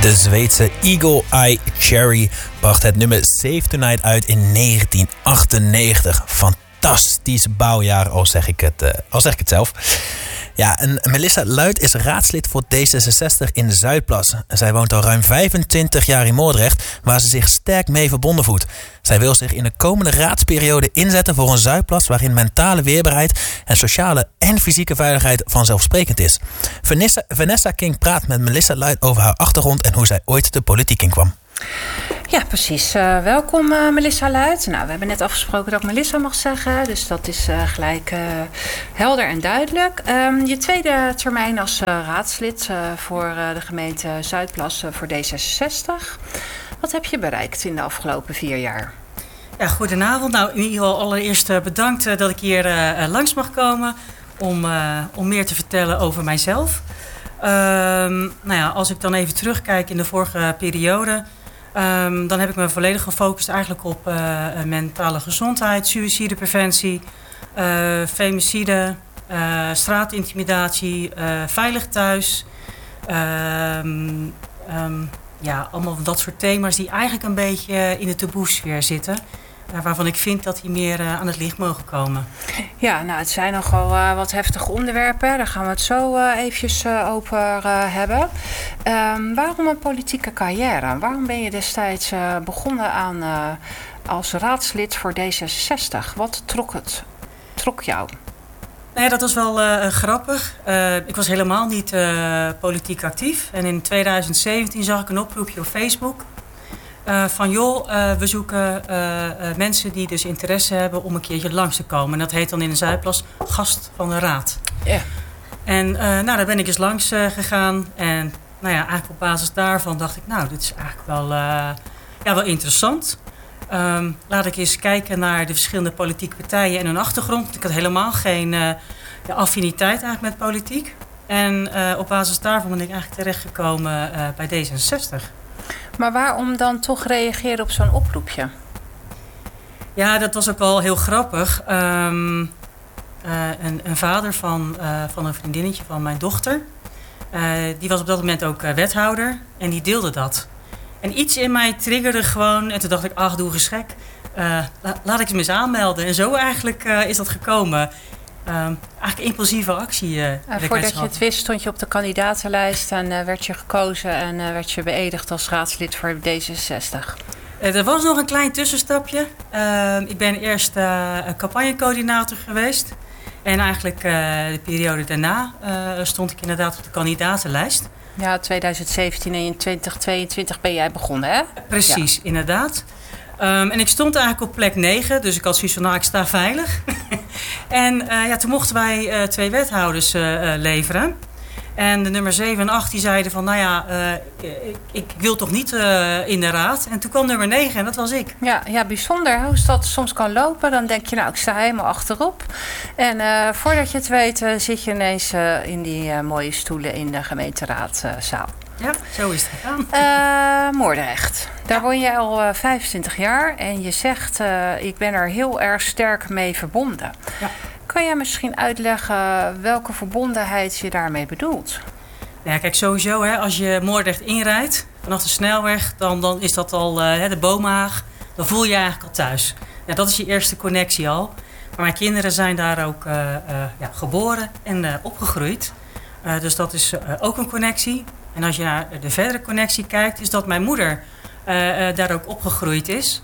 De Zweedse Eagle Eye Cherry bracht het nummer Save Tonight uit in 1998. Fantastisch bouwjaar, al zeg ik het zelf. Ja, en Melissa Luit is raadslid voor D66 in Zuidplas. Zij woont al ruim 25 jaar in Moordrecht, waar ze zich sterk mee verbonden voelt. Zij wil zich in de komende raadsperiode inzetten voor een Zuidplas waarin mentale weerbaarheid en sociale en fysieke veiligheid vanzelfsprekend is. Vanessa King praat met Melissa Luit over haar achtergrond en hoe zij ooit de politiek inkwam. Ja, precies. Welkom Melissa Luit. Nou, we hebben net afgesproken dat ik Melissa mag zeggen. Dus dat is gelijk helder en duidelijk. Je tweede termijn als raadslid voor de gemeente Zuidplas voor D66. Wat heb je bereikt in de afgelopen 4 jaar? Ja, goedenavond. Nou, in ieder geval allereerst bedankt dat ik hier langs mag komen om meer te vertellen over mijzelf. Nou ja, als ik dan even terugkijk in de vorige periode, dan heb ik me volledig gefocust eigenlijk op mentale gezondheid, suïcidepreventie, femicide, straatintimidatie, veilig thuis. Ja, allemaal dat soort thema's die eigenlijk een beetje in de taboesfeer zitten. Waarvan ik vind dat die meer aan het licht mogen komen. Ja, nou, het zijn nogal wat heftige onderwerpen. Daar gaan we het zo eventjes over hebben. Waarom een politieke carrière? Waarom ben je destijds begonnen aan als raadslid voor D66? Wat trok jou? Nee, dat was wel grappig. Ik was helemaal niet politiek actief. En in 2017 zag ik een oproepje op Facebook. Van joh, we zoeken mensen die dus interesse hebben om een keertje langs te komen. En dat heet dan in de Zuidplas gast van de raad. Ja. En nou, daar ben ik eens langs gegaan. En nou ja, eigenlijk op basis daarvan dacht ik, nou, dit is eigenlijk wel interessant. Laat ik eens kijken naar de verschillende politieke partijen en hun achtergrond. Ik had helemaal geen affiniteit eigenlijk met politiek. En op basis daarvan ben ik eigenlijk terechtgekomen bij D66. Maar waarom dan toch reageren op zo'n oproepje? Ja, dat was ook wel heel grappig. Een vader van een vriendinnetje van mijn dochter, die was op dat moment ook wethouder en die deelde dat. En iets in mij triggerde gewoon en toen dacht ik, ach, doe eens gek. Laat ik hem eens aanmelden. En zo eigenlijk is dat gekomen. Eigenlijk impulsieve actie. Voordat je het wist stond je op de kandidatenlijst en werd je gekozen en werd je beëdigd als raadslid voor D66. Er was nog een klein tussenstapje. Ik ben eerst campagnecoördinator geweest. En eigenlijk de periode daarna stond ik inderdaad op de kandidatenlijst. Ja, 2017 en in 2022 ben jij begonnen, hè? Precies, ja. Inderdaad. En ik stond eigenlijk op plek 9, dus ik had zoiets van, nou, ik sta veilig. En toen mochten wij 2 wethouders leveren. En de nummer 7 en 8 die zeiden van, nou ja, ik wil toch niet in de raad. En toen kwam nummer 9 en dat was ik. Ja, bijzonder hoe dat soms kan lopen. Dan denk je, nou, ik sta helemaal achterop. En voordat je het weet zit je ineens in die mooie stoelen in de gemeenteraadzaal. Ja, zo is het gegaan. Moordrecht. Daar woon je al 25 jaar en je zegt, ik ben er heel erg sterk mee verbonden. Ja. Kan jij misschien uitleggen welke verbondenheid je daarmee bedoelt? Ja, kijk, sowieso, hè, als je Moordrecht inrijdt vanaf de snelweg, dan is dat al de Boomhaag. Dan voel je je eigenlijk al thuis. Ja, dat is je eerste connectie al. Maar mijn kinderen zijn daar ook geboren en opgegroeid. Dus dat is ook een connectie. En als je naar de verdere connectie kijkt, is dat mijn moeder daar ook opgegroeid is.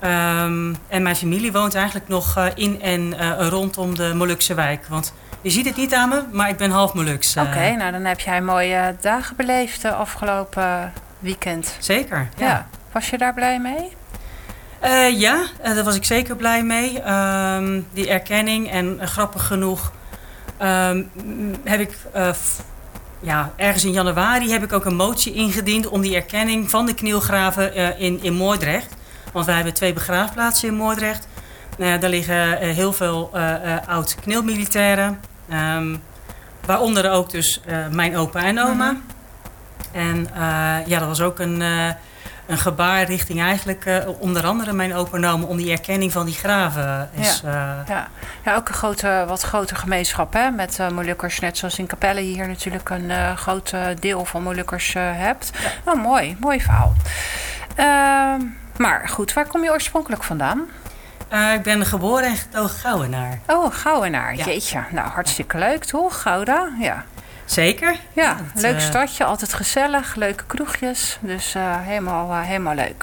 En mijn familie woont eigenlijk nog in en rondom de Molukse wijk. Want je ziet het niet aan me, maar ik ben half Moluks. Oké, nou dan heb jij mooie dagen beleefd afgelopen weekend. Zeker, ja. Was je daar blij mee? Ja, daar was ik zeker blij mee. Die erkenning en grappig genoeg heb ik... ergens in januari heb ik ook een motie ingediend om die erkenning van de knielgraven in Moordrecht. Want wij hebben 2 begraafplaatsen in Moordrecht. Daar liggen heel veel oud-knielmilitairen. Waaronder ook dus mijn opa en oma. Mm-hmm. En dat was ook een een gebaar richting eigenlijk onder andere mijn open oma om die erkenning van die graven is. Ja, ook een wat grote gemeenschap hè, met Molukkers. Net zoals in Capelle hier natuurlijk een groot deel van Molukkers hebt. Ja. Oh, mooi verhaal. Maar goed, waar kom je oorspronkelijk vandaan? Ik ben geboren en getogen Gouwenaar. Oh, Gouwenaar. Ja. Jeetje. Nou, hartstikke leuk toch? Gouda, ja. Zeker. Ja, leuk stadje. Altijd gezellig. Leuke kroegjes. Dus helemaal leuk.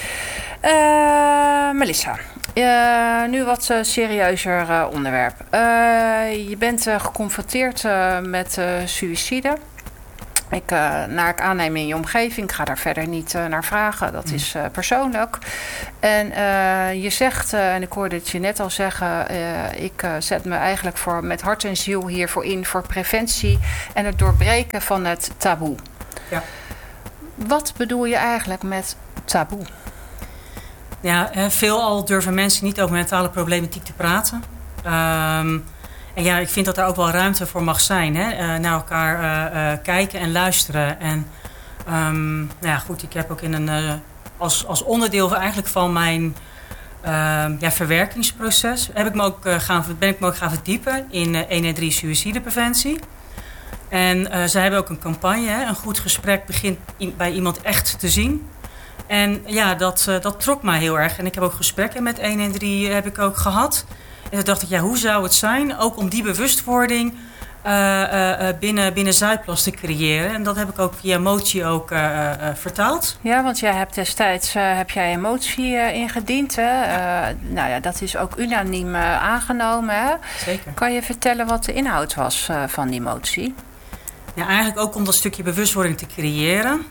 Melissa. Nu wat serieuzer onderwerp. Je bent geconfronteerd met suïcide. Naar ik aanneem in je omgeving. Ik ga daar verder niet naar vragen. Dat is persoonlijk. En je zegt, en ik hoorde het je net al zeggen... ik zet me eigenlijk met hart en ziel hiervoor in... voor preventie en het doorbreken van het taboe. Ja. Wat bedoel je eigenlijk met taboe? Ja, veelal durven mensen niet over mentale problematiek te praten. En ja, ik vind dat er ook wel ruimte voor mag zijn. Hè? Naar elkaar kijken en luisteren. En nou ja, goed, ik heb ook als onderdeel eigenlijk van mijn verwerkingsproces... ben ik me ook gaan verdiepen in 113 suïcidepreventie. En zij hebben ook een campagne, hè? Een goed gesprek begint bij iemand echt te zien. En ja, dat trok mij heel erg. En ik heb ook gesprekken met 113 heb ik ook gehad... En toen dacht ik, ja, hoe zou het zijn ook om die bewustwording binnen Zuidplas te creëren? En dat heb ik ook via Motie ook vertaald. Ja, want jij hebt destijds een motie ingediend. Hè? Nou ja, dat is ook unaniem aangenomen. Hè? Zeker. Kan je vertellen wat de inhoud was van die motie? Ja, eigenlijk ook om dat stukje bewustwording te creëren.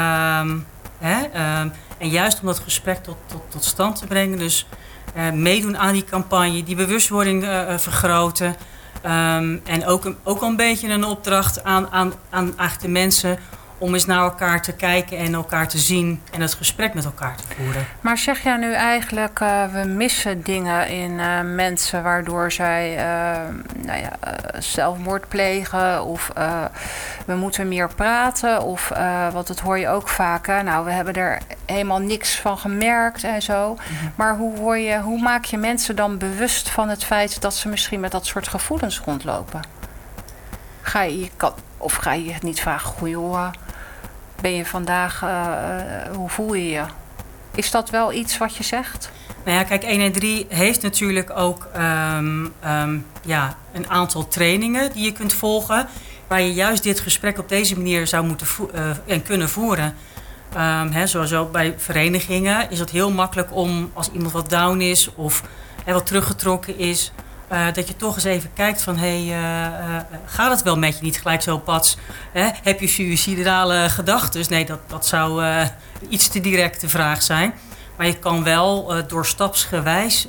En juist om dat gesprek tot stand te brengen. Dus meedoen aan die campagne, die bewustwording vergroten. En ook een beetje een opdracht aan eigenlijk de mensen... om eens naar elkaar te kijken en elkaar te zien... en het gesprek met elkaar te voeren. Maar zeg jij nu eigenlijk... we missen dingen in mensen... waardoor zij zelfmoord plegen... of we moeten meer praten... of want dat hoor je ook vaak... nou, we hebben er helemaal niks van gemerkt en zo. Mm-hmm. Maar hoe maak je mensen dan bewust van het feit... dat ze misschien met dat soort gevoelens rondlopen? Ga je het niet vragen... goh, ben je vandaag, hoe voel je je? Is dat wel iets wat je zegt? Nou ja, kijk, 113 heeft natuurlijk ook een aantal trainingen die je kunt volgen... waar je juist dit gesprek op deze manier zou moeten en kunnen voeren. Zoals ook bij verenigingen is het heel makkelijk om als iemand wat down is... of wat teruggetrokken is... dat je toch eens even kijkt van... gaat het wel met je? Niet gelijk zo pats. Heb je suïcidale gedachten? Nee, dat zou iets te directe vraag zijn. Maar je kan wel door stapsgewijs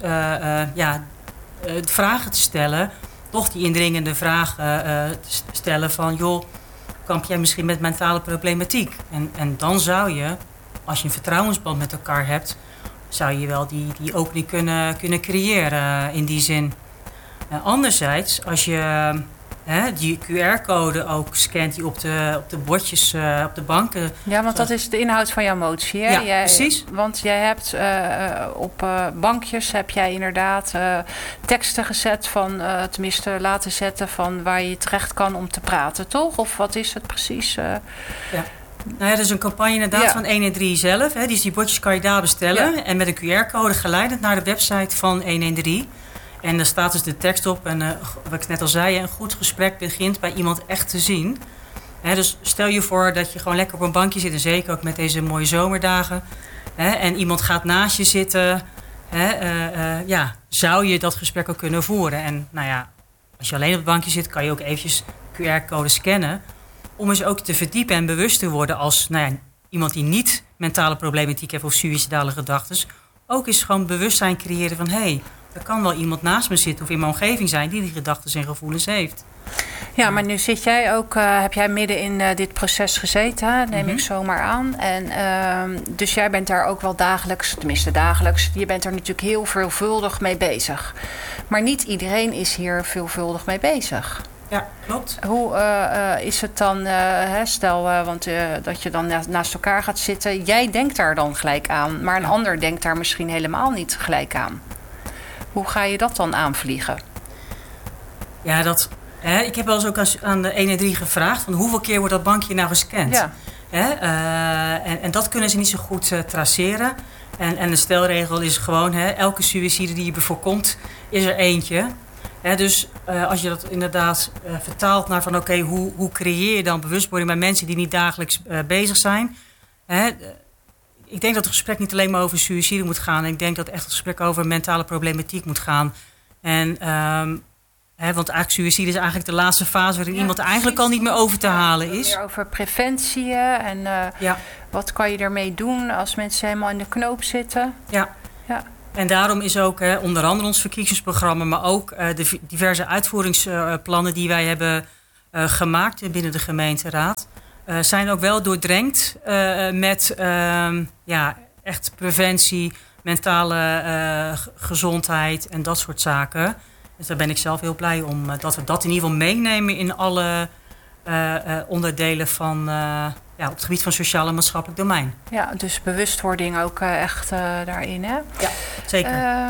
vragen te stellen... toch die indringende vraag stellen van... joh, kamp jij misschien met mentale problematiek? En dan zou je, als je een vertrouwensband met elkaar hebt... zou je wel die opening kunnen creëren in die zin... Anderzijds, als je die QR-code ook scant die op de bordjes, op de banken... Ja, want dat is de inhoud van jouw motie, hè? Ja, precies. Want jij hebt op bankjes heb jij inderdaad teksten gezet van... tenminste laten zetten van waar je terecht kan om te praten, toch? Of wat is het precies? Ja. Nou ja, dat is een campagne inderdaad van 113 zelf. Hè. Die bordjes kan je daar bestellen. Ja. En met een QR-code geleidend naar de website van 113... En daar staat dus de tekst op. En wat ik net al zei, een goed gesprek begint bij iemand echt te zien. Dus stel je voor dat je gewoon lekker op een bankje zit. En zeker ook met deze mooie zomerdagen. En iemand gaat naast je zitten. Zou je dat gesprek ook kunnen voeren. En nou ja, als je alleen op het bankje zit, kan je ook eventjes QR-code scannen. Om eens ook te verdiepen en bewust te worden als iemand die niet mentale problematiek heeft of suïcidale gedachten. Ook eens gewoon bewustzijn creëren van... er kan wel iemand naast me zitten of in mijn omgeving zijn... die gedachten en gevoelens heeft. Ja, maar nu zit jij ook... heb jij midden in dit proces gezeten, neem ik zomaar aan. En dus jij bent daar ook wel dagelijks... tenminste dagelijks... je bent er natuurlijk heel veelvuldig mee bezig. Maar niet iedereen is hier veelvuldig mee bezig. Ja, klopt. Hoe is het dan, stel, dat je dan naast elkaar gaat zitten. Jij denkt daar dan gelijk aan, maar een ander denkt daar misschien helemaal niet gelijk aan. Hoe ga je dat dan aanvliegen? Ja, ik heb wel eens ook aan de 113 gevraagd, van hoeveel keer wordt dat bankje nou gescand? Ja. En dat kunnen ze niet zo goed traceren. En de stelregel is gewoon, elke suïcide die je bevoorkomt, is er eentje. Dus als je dat inderdaad vertaalt naar van hoe creëer je dan bewustwording bij mensen die niet dagelijks bezig zijn. Ik denk dat het gesprek niet alleen maar over suïcide moet gaan. Ik denk dat echt het gesprek over mentale problematiek moet gaan. En want eigenlijk suïcide is eigenlijk de laatste fase waarin iemand eigenlijk al niet meer over te halen is. Meer over preventie en wat kan je ermee doen als mensen helemaal in de knoop zitten. Ja. En daarom is ook onder andere ons verkiezingsprogramma, maar ook de diverse uitvoeringsplannen die wij hebben gemaakt binnen de gemeenteraad, zijn ook wel doordrenkt met echt preventie, mentale gezondheid en dat soort zaken. Dus daar ben ik zelf heel blij om dat we dat in ieder geval meenemen in alle onderdelen van op het gebied van sociaal en maatschappelijk domein. Ja, dus bewustwording ook echt daarin, hè? Ja, zeker.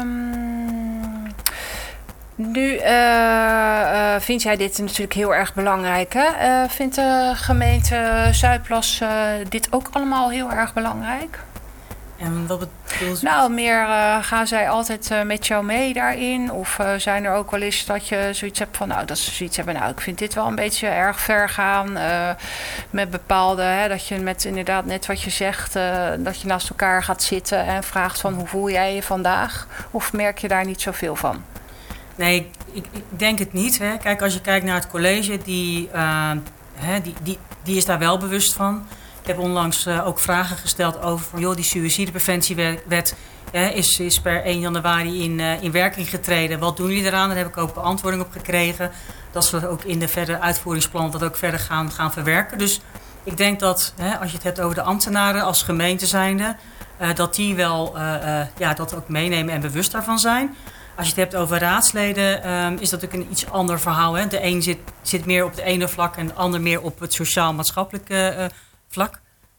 Nu vind jij dit natuurlijk heel erg belangrijk, hè? Vindt de gemeente Zuidplas dit ook allemaal heel erg belangrijk? En wat bedoel je? Nou, meer gaan zij altijd met jou mee daarin? Of zijn er ook wel eens dat je zoiets hebt van, dat ze zoiets hebben, ik vind dit wel een beetje erg ver gaan met bepaalde, dat je met inderdaad net wat je zegt, dat je naast elkaar gaat zitten en vraagt van hoe voel jij je vandaag? Of merk je daar niet zoveel van? Nee, ik denk het niet. Kijk, als je kijkt naar het college, die is daar wel bewust van. Ik heb onlangs ook vragen gesteld over van, die suïcidepreventiewet is per 1 januari in werking getreden. Wat doen jullie eraan? Daar heb ik ook beantwoording op gekregen. Dat ze ook in de verdere uitvoeringsplan dat ook verder gaan verwerken. Dus ik denk dat als je het hebt over de ambtenaren als gemeente zijnde, dat die wel dat ook meenemen en bewust daarvan zijn. Als je het hebt over raadsleden, is dat ook een iets ander verhaal. De een zit meer op het ene vlak en de ander meer op het sociaal-maatschappelijke vlak.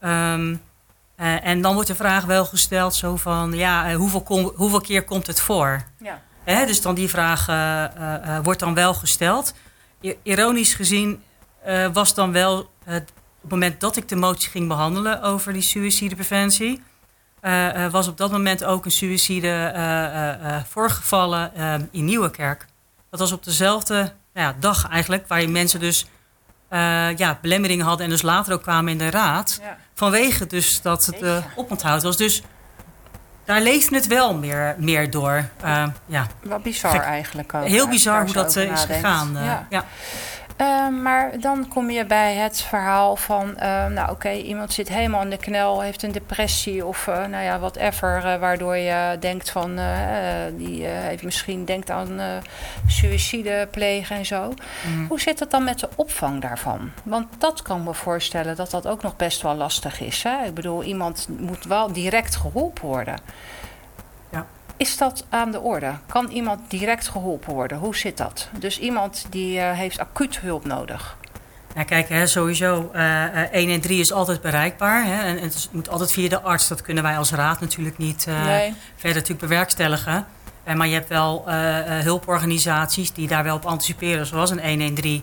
En dan wordt de vraag wel gesteld zo van, hoeveel keer komt het voor? Ja. Dus dan die vraag wordt dan wel gesteld. Ironisch gezien was dan wel op het moment dat ik de motie ging behandelen over die suïcidepreventie, was op dat moment ook een suïcide voorgevallen in Nieuwerkerk. Dat was op dezelfde dag eigenlijk, waar mensen dus belemmeringen hadden en dus later ook kwamen in de raad. Ja. Vanwege dus dat het oponthoud was. Dus daar leefde het wel meer door. Wat bizar eigenlijk ook. Heel bizar hoe dat is gegaan. Ja. Maar dan kom je bij het verhaal van, iemand zit helemaal in de knel, heeft een depressie of whatever, waardoor je denkt van, die heeft misschien denkt aan suïcide plegen en zo. Hoe zit het dan met de opvang daarvan? Want dat kan me voorstellen dat dat ook nog best wel lastig is. Hè? Ik bedoel, iemand moet wel direct geholpen worden. Is dat aan de orde? Kan iemand direct geholpen worden? Hoe zit dat? Dus iemand die heeft acuut hulp nodig. Nou kijk, sowieso 113 is altijd bereikbaar. En het moet altijd via de arts. Dat kunnen wij als raad natuurlijk niet verder natuurlijk bewerkstelligen. Maar je hebt wel hulporganisaties die daar wel op anticiperen. Zoals een 113.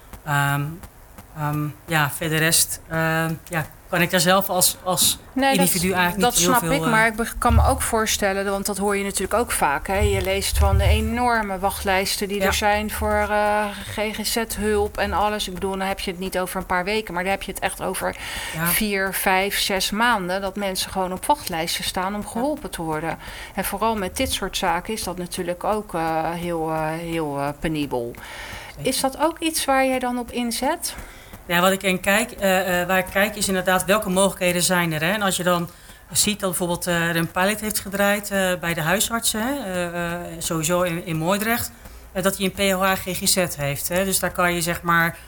Verder rest kan ik daar zelf als individu eigenlijk niet heel veel... Dat snap ik, maar ik kan me ook voorstellen, want dat hoor je natuurlijk ook vaak. Hè? Je leest van de enorme wachtlijsten die er zijn voor GGZ-hulp en alles. Ik bedoel, dan heb je het niet over een paar weken, maar dan heb je het echt over 4, 5, 6 maanden... dat mensen gewoon op wachtlijsten staan om geholpen te worden. En vooral met dit soort zaken is dat natuurlijk ook heel penibel. Is dat ook iets waar je dan op inzet? Ja, waar ik kijk is inderdaad welke mogelijkheden zijn er. Hè? En als je dan ziet dat bijvoorbeeld er een pilot heeft gedraaid bij de huisartsen, sowieso in Moordrecht, dat hij een POH-GGZ heeft. Hè? Dus daar kan je zeg maar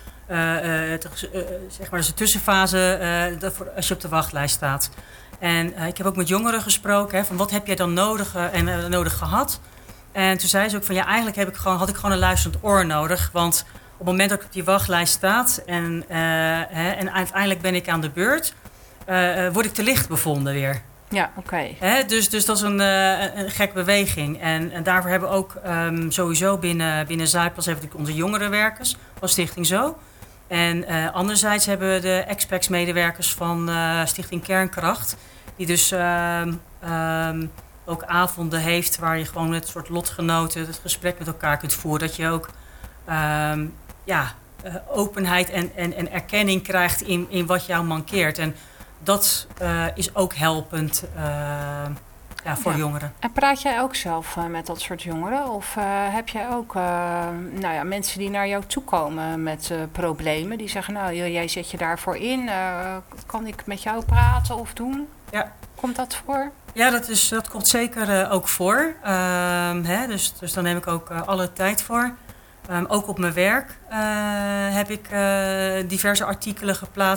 een tussenfase als je op de wachtlijst staat. En ik heb ook met jongeren gesproken, van wat heb jij dan nodig gehad? En toen zei ze ook van eigenlijk had ik gewoon een luisterend oor nodig, want op het moment dat ik op die wachtlijst sta en uiteindelijk ben ik aan de beurt, word ik te licht bevonden weer. Ja, oké. Dus dat is een gek beweging. En daarvoor hebben we ook sowieso binnen Zuidplas hebben we onze jongerenwerkers van Stichting Zo. En anderzijds hebben we de Expex-medewerkers van Stichting Kernkracht. Die dus ook avonden heeft waar je gewoon met een soort lotgenoten het gesprek met elkaar kunt voeren. Dat je ook openheid en erkenning krijgt in wat jou mankeert. En dat is ook helpend voor jongeren. En praat jij ook zelf met dat soort jongeren? Of heb jij ook mensen die naar jou toe komen met problemen? Die zeggen, nou, jij zet je daarvoor in. Kan ik met jou praten of doen? Ja. Komt dat voor? Ja, dat komt zeker ook voor. Dus daar neem ik ook alle tijd voor. Ook op mijn werk heb ik diverse artikelen geplaatst